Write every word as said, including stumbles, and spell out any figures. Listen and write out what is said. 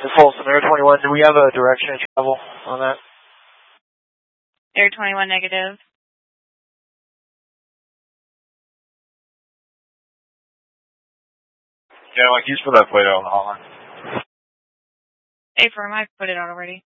This Folsom, Air twenty-one, do we have a direction of travel on that? Air twenty-one negative. Yeah, like, you just put that plate out on the hotline. A firm, I've put it out already.